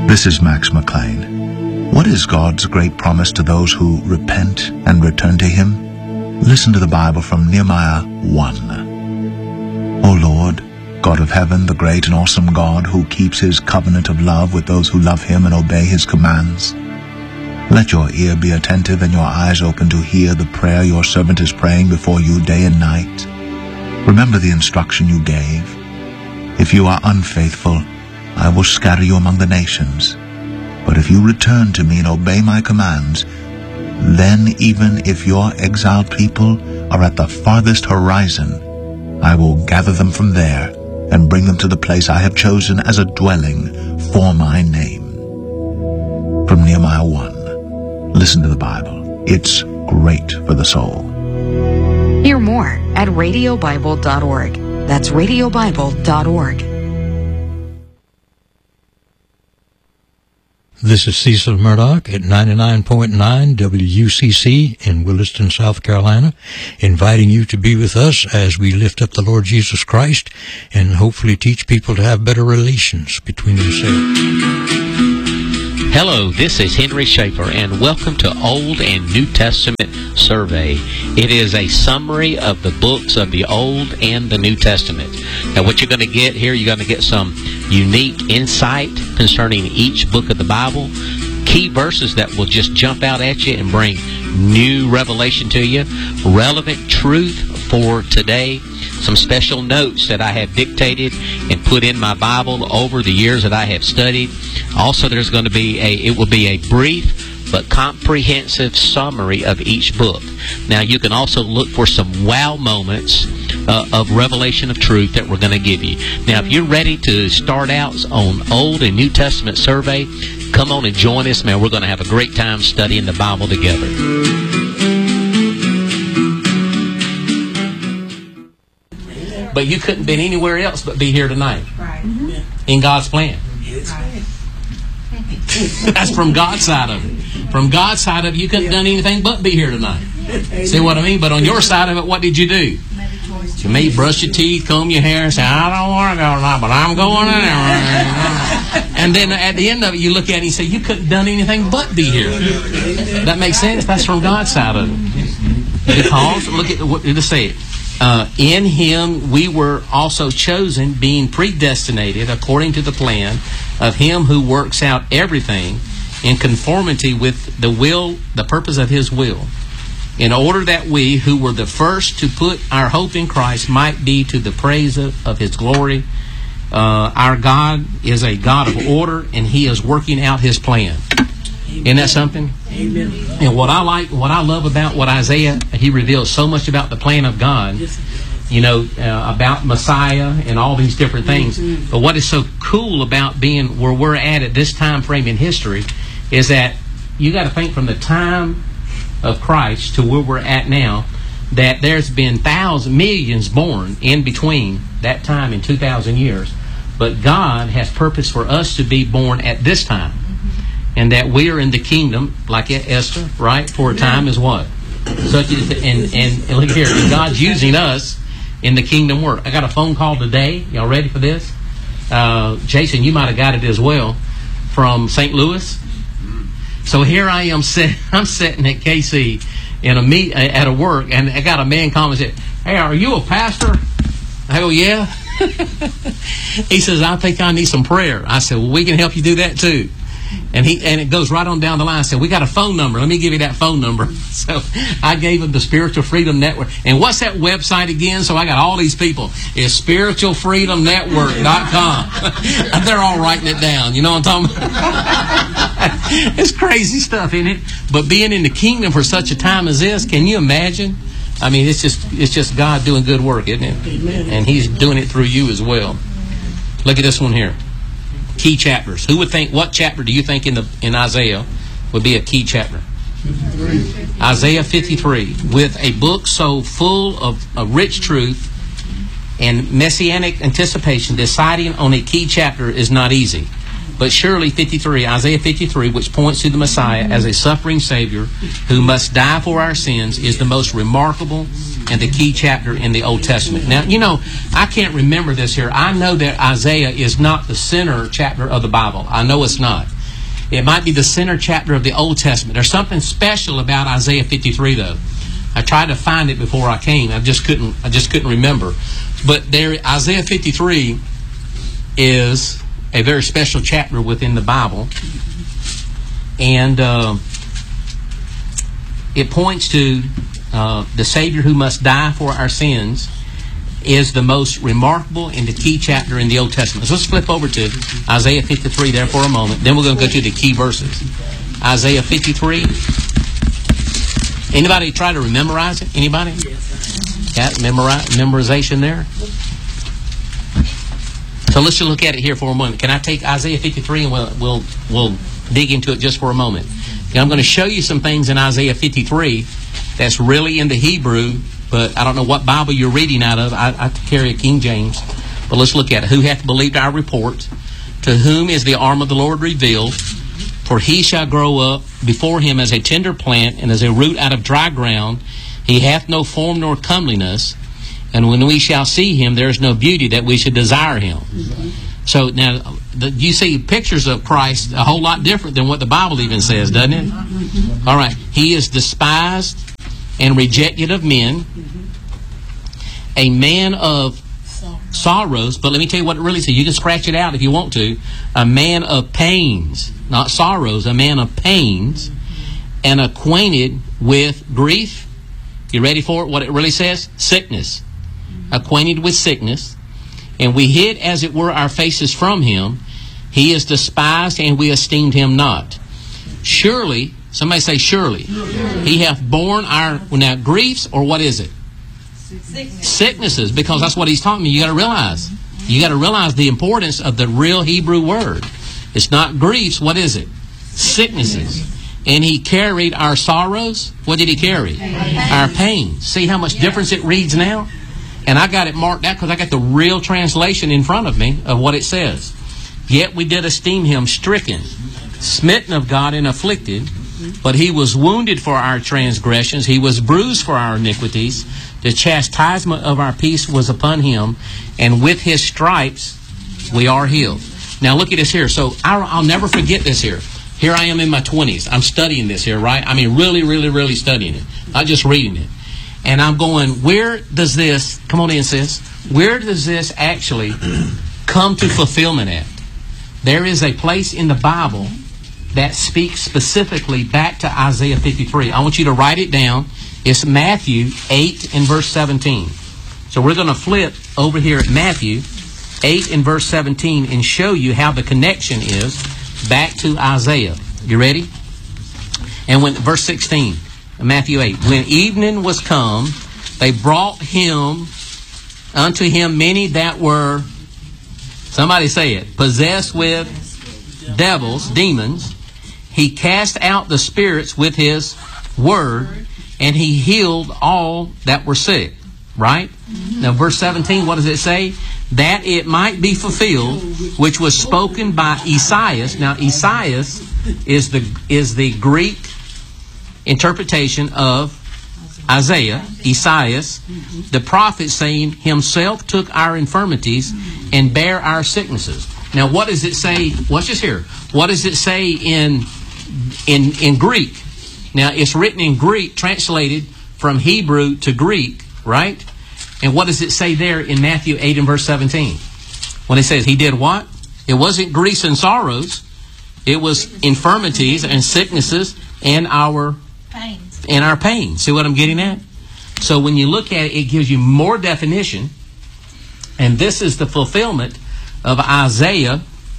This is Max McLean. What is God's great promise to those who repent and return to Him? Listen to the Bible from Nehemiah 1. O Lord, God of heaven, the great and awesome God who keeps His covenant of love with those who love Him and obey His commands, let your ear be attentive and your eyes open to hear the prayer your servant is praying before you day and night. Remember the instruction you gave. If you are unfaithful, I will scatter you among the nations. But if you return to me and obey my commands, then even if your exiled people are at the farthest horizon, I will gather them from there and bring them to the place I have chosen as a dwelling for my name. From Nehemiah 1. Listen to the Bible. It's great for the soul. Hear more at radiobible.org. That's radiobible.org. This is Cecil Murdoch at 99.9 WUCC in Williston, South Carolina, inviting you to be with us as we lift up the Lord Jesus Christ and hopefully teach people to have better relations between themselves. Hello, this is Henry Schaefer, and welcome to Old and New Testament Survey. It is a summary of the books of the Old and the New Testament. Now, what you're going to get here, you're going to get some unique insight concerning each book of the Bible, key verses that will just jump out at you and bring new revelation to you, relevant truth for today, some special notes that I have dictated and put in my Bible over the years that I have studied. Also, there's going to be it will be a brief but comprehensive summary of each book. Now, you can also look for some wow moments of revelation of truth that we're going to give you. Now, if you're ready to start out on Old and New Testament survey, come on and join us, man. We're going to have a great time studying the Bible together. But you couldn't be anywhere else but be here tonight. Right. In God's plan. That's from God's side of it. From God's side of it, you couldn't have done anything but be here tonight. See what I mean? But on your side of it, what did you do? You may brush your teeth, comb your hair, and say, I don't want to go tonight, but I'm going in there. And then at the end of it, you look at it and say, you couldn't have done anything but be here. That makes sense? That's from God's side of it. Because, look at what it say. In Him we were also chosen, being predestinated according to the plan of Him who works out everything in conformity with the will, the purpose of His will, in order that we who were the first to put our hope in Christ might be to the praise of His glory. Our God is a God of order, and He is working out His plan. Isn't that something? Amen. And what I love about what Isaiah, he reveals so much about the plan of God, you know, about Messiah and all these different things. But what is so cool about being where we're at this time frame in history is that you got to think from the time of Christ to where we're at now, that there's been millions born in between that time and 2,000 years. But God has purpose for us to be born at this time. And that we are in the kingdom, like Esther, right? For a time is what? Such as, and look here, God's using us in the kingdom work. I got a phone call today. Y'all ready for this? Jason, you might have got it as well, from St. Louis. So here I am, I'm sitting at KC in at a work, and I got a man come and said, "Hey, are you a pastor?" I go, "Yeah." He says, "I think I need some prayer." I said, "Well, we can help you do that too." And it goes right on down the line. I said, "We got a phone number. Let me give you that phone number." So I gave him the Spiritual Freedom Network. And what's that website again? So I got all these people. It's spiritualfreedomnetwork.com. They're all writing it down. You know what I'm talking about? It's crazy stuff, isn't it? But being in the kingdom for such a time as this, can you imagine? I mean, it's just God doing good work, isn't it? Amen. And He's doing it through you as well. Look at this one here. Key chapters. Who would think? What chapter do you think in Isaiah would be a key chapter? 53. Isaiah 53, with a book so full of rich truth and messianic anticipation, deciding on a key chapter is not easy. But surely Isaiah 53, which points to the Messiah as a suffering Savior who must die for our sins, is the most remarkable and the key chapter in the Old Testament. Now, you know, I can't remember this here. I know that Isaiah is not the center chapter of the Bible. I know it's not. It might be the center chapter of the Old Testament. There's something special about Isaiah 53, though. I tried to find it before I came. I just couldn't remember. But there, Isaiah 53 is a very special chapter within the Bible, and it points to the Savior who must die for our sins. Is the most remarkable and the key chapter in the Old Testament. So let's flip over to Isaiah 53 there for a moment. Then we're going to go to the key verses. Isaiah 53. Anybody try to memorize it? Anybody? Got memorization there? So let's just look at it here for a moment. Can I take Isaiah 53 and we'll dig into it just for a moment. Now, I'm going to show you some things in Isaiah 53 that's really in the Hebrew, but I don't know what Bible you're reading out of. I carry a King James. But let's look at it. Who hath believed our report? To whom is the arm of the Lord revealed? For he shall grow up before him as a tender plant, and as a root out of dry ground. He hath no form nor comeliness. And when we shall see him, there is no beauty that we should desire him. So now, you see pictures of Christ a whole lot different than what the Bible even says, doesn't it? All right. He is despised and rejected of men, a man of sorrows. But let me tell you what it really says. You can scratch it out if you want to. A man of pains, not sorrows, a man of pains, and acquainted with grief. You ready for it? What it really says? Sickness. Acquainted with sickness. And we hid, as it were, our faces from him. He is despised, and we esteemed him not. Surely, somebody say surely. He hath borne our, now, griefs, or what is it? Sicknesses, because that's what he's talking about. You got to realize. You got to realize the importance of the real Hebrew word. It's not griefs. What is it? Sicknesses. And he carried our sorrows. What did he carry? Our pains. See how much difference it reads now? And I got it marked out because I got the real translation in front of me of what it says. Yet we did esteem him stricken, smitten of God, and afflicted. But he was wounded for our transgressions. He was bruised for our iniquities. The chastisement of our peace was upon him. And with his stripes we are healed. Now look at this here. So I'll never forget this here. Here I am in my 20s. I'm studying this here, right? I mean, really, really, really studying it. Not just reading it. And I'm going, where does this, come on in, sis, where does this actually come to fulfillment at? There is a place in the Bible that speaks specifically back to Isaiah 53. I want you to write it down. It's Matthew 8 and verse 17. So we're going to flip over here at Matthew 8 and verse 17 and show you how the connection is back to Isaiah. You ready? And when verse 16, Matthew 8, when evening was come, they brought him unto him many that were, somebody say it, possessed with devils, demons. He cast out the spirits with his word, and he healed all that were sick. Right? Now verse 17, what does it say? That it might be fulfilled, which was spoken by Esaias. Now Esaias is the Greek interpretation of Isaiah. Esaias, the prophet, saying, himself took our infirmities and bare our sicknesses. Now what does it say? Watch this here. What does it say in Greek? Now it's written in Greek, translated from Hebrew to Greek, right? And what does it say there in Matthew 8 and verse 17? When it says he did what? It wasn't griefs and sorrows. It was infirmities and sicknesses and our pains. See what I'm getting at? So when you look at it, it gives you more definition. And this is the fulfillment of Isaiah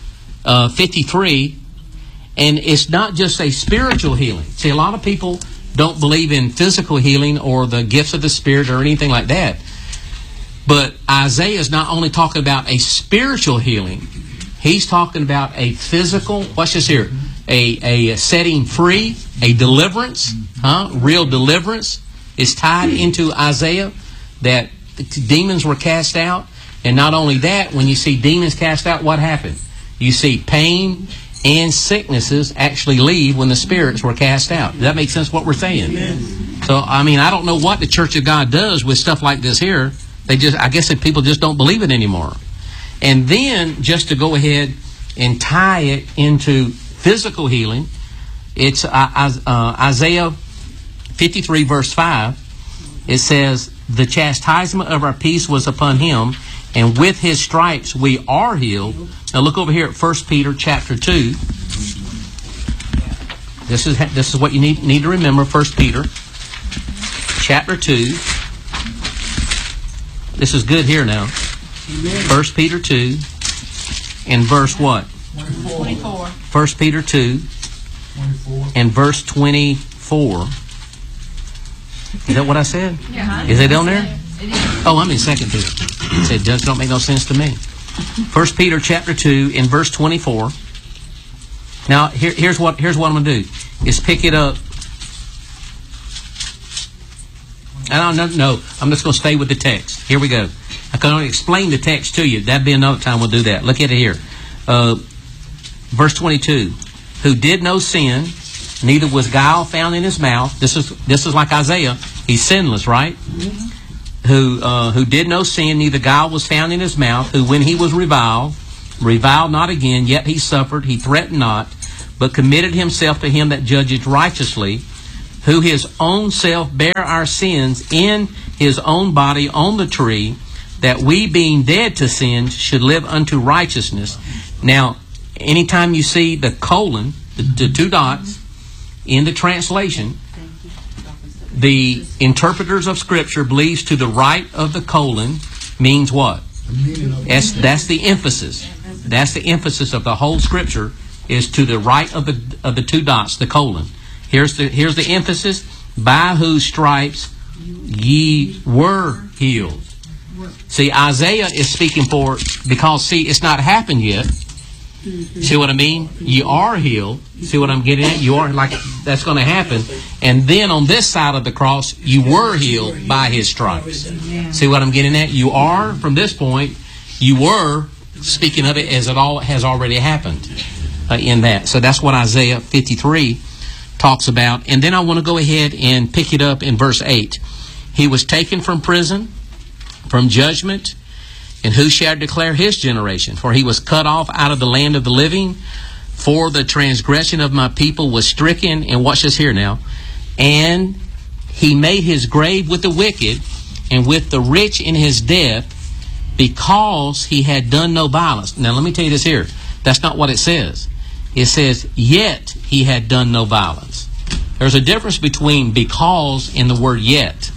53. And it's not just a spiritual healing. See, a lot of people don't believe in physical healing or the gifts of the Spirit or anything like that. But Isaiah is not only talking about a spiritual healing, he's talking about a physical, watch this here, a setting free, a deliverance, real deliverance is tied into Isaiah, that demons were cast out. And not only that, when you see demons cast out, what happened? You see pain and sicknesses actually leave when the spirits were cast out. Does that make sense what we're saying? Amen. So, I mean, I don't know what the Church of God does with stuff like this here. I guess that people just don't believe it anymore. And then, just to go ahead and tie it into physical healing. It's Isaiah 53 verse 5. It says, the chastisement of our peace was upon him, and with his stripes we are healed. Now look over here at 1 Peter chapter 2. This is what you need to remember. 1 Peter chapter 2. This is good here now. 1 Peter 2 and verse what? 24. 1 Peter 2 and verse 24. Is that what I said? Yeah. Is it down there? It is. Oh, I'm in 2 Peter. It said, just don't make no sense to me. 1 Peter chapter 2 in verse 24. Now, here's what I'm going to do. Is pick it up. I don't know. I'm just going to stay with the text. Here we go. I can only explain the text to you. That'd be another time we'll do that. Look at it here. Verse 22. Who did no sin, neither was guile found in his mouth. This is like Isaiah. He's sinless, right? Who did no sin, neither guile was found in his mouth. Who, when he was reviled not again, yet he suffered. He threatened not, but committed himself to him that judgeth righteously. Who his own self bare our sins in his own body on the tree, that we, being dead to sin, should live unto righteousness. Now, anytime you see the colon, the two dots, in the translation, the interpreters of Scripture believes to the right of the colon means what? That's the emphasis. That's the emphasis of the whole Scripture, is to the right of the two dots, the colon. Here's the emphasis. By whose stripes ye were healed. See, Isaiah is speaking for, because, see, it's not happened yet. See what I mean? You are healed. See what I'm getting at? You are, like, that's going to happen. And then on this side of the cross, you were healed by his stripes. See what I'm getting at? You are, from this point, you were, speaking of it as it all has already happened in that. So that's what Isaiah 53 talks about. And then I want to go ahead and pick it up in verse 8. He was taken from prison, from judgment, and who shall declare his generation? For he was cut off out of the land of the living. For the transgression of my people was stricken. And watch this here now. And he made his grave with the wicked, and with the rich in his death, because he had done no violence. Now let me tell you this here. That's not what it says. It says, yet he had done no violence. There's a difference between because and the word yet.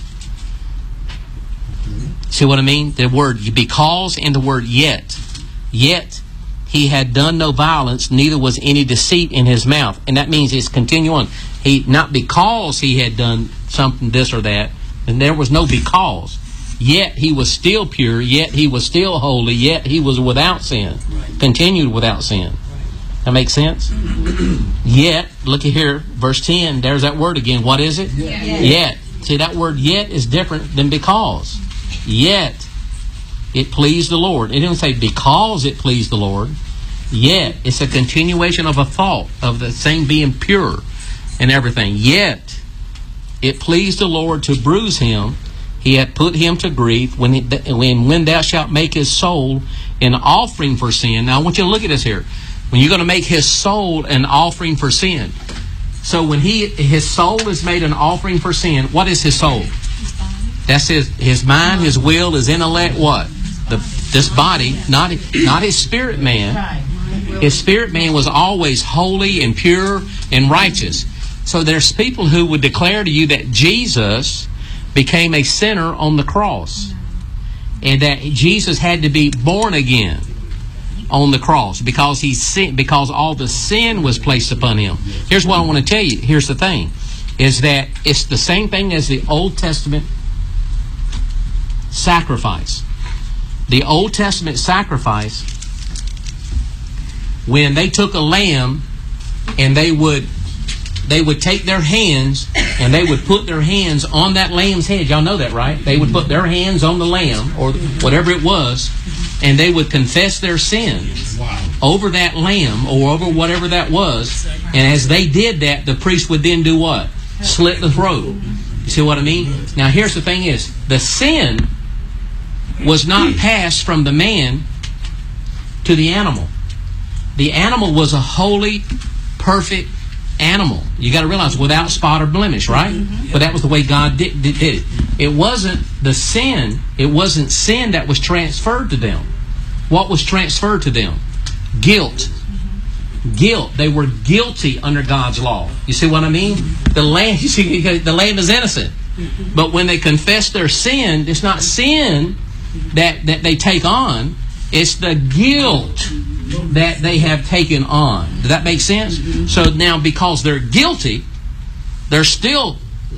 See what I mean? The word because and the word yet. Yet he had done no violence, neither was any deceit in his mouth. And that means it's continue on. He, not because he had done something this or that, and there was no because. Yet he was still pure, yet he was still holy, yet he was without sin. Continued without sin. That makes sense? Yet, look at here, verse 10, there's that word again. What is it? Yet. See, that word yet is different than because. Yet it pleased the Lord. It didn't say because it pleased the Lord. Yet it's a continuation of a thought of the same being pure and everything. Yet it pleased the Lord to bruise him. He had put him to grief when thou shalt make his soul an offering for sin. Now I want you to look at this here. When you're going to make his soul an offering for sin. So when his soul is made an offering for sin, what is his soul? That's his mind, his will, his intellect, what? This body, not his spirit man. His spirit man was always holy and pure and righteous. So there's people who would declare to you that Jesus became a sinner on the cross. And that Jesus had to be born again on the cross because because all the sin was placed upon him. Here's what I want to tell you. Here's the thing. Is that it's the same thing as the Old Testament sacrifice. The Old Testament sacrifice, when they took a lamb and they would take their hands and they would put their hands on that lamb's head. Y'all know that, right? They would put their hands on the lamb or whatever it was, and they would confess their sins over that lamb or over whatever that was. And as they did that, the priest would then do what? Slit the throat. You see what I mean? Now here's the thing is, the sin was not passed from the man to the animal. The animal was a holy perfect animal. You got to realize, without spot or blemish, right? But that was the way God did it. It wasn't the sin. It wasn't sin that was transferred to them. What was transferred to them? Guilt. Guilt. They were guilty under God's law. You see what I mean? The lamb. You see, the lamb is innocent. But when they confess their sin, it's not sin that they take on. It's the guilt that they have taken on. Does that make sense? So now, because they're guilty, they're still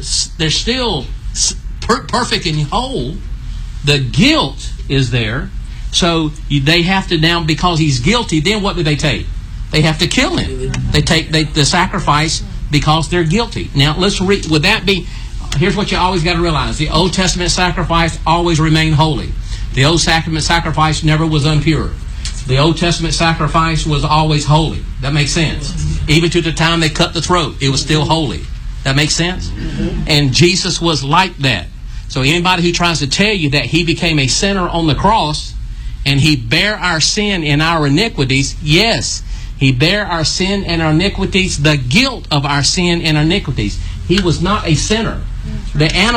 perfect and whole. The guilt is there. So they have to now, because he's guilty, then what do they take? They have to kill him. They take the sacrifice because they're guilty. Now let's read. Would that be? Here's what you always got to realize: the Old Testament sacrifice always remained holy. The Old Testament sacrifice never was impure. The Old Testament sacrifice was always holy. That makes sense. Even to the time they cut the throat, it was still holy. That makes sense? And Jesus was like that. So anybody who tries to tell you that he became a sinner on the cross and he bare our sin and our iniquities, yes, he bare our sin and our iniquities, the guilt of our sin and our iniquities. He was not a sinner. The animal